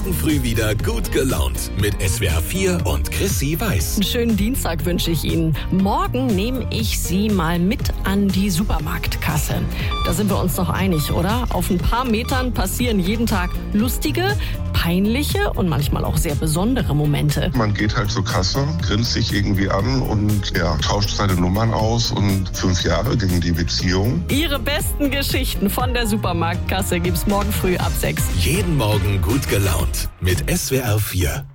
morgen früh wieder gut gelaunt mit SWR 4 und Chrissy Weiß. Einen schönen Dienstag wünsche ich Ihnen. Morgen nehme ich Sie mal mit an die Supermarktkasse. Da sind wir uns doch einig, oder? Auf ein paar Metern passieren jeden Tag lustige, peinliche und manchmal auch sehr besondere Momente. Man geht halt zur Kasse, grinst sich irgendwie an und tauscht seine Nummern aus und 5 Jahre ging die Beziehung. Ihre besten Geschichten von der Supermarktkasse gibt's morgen früh ab 6. Jeden Morgen gut gelaunt mit SWR 4.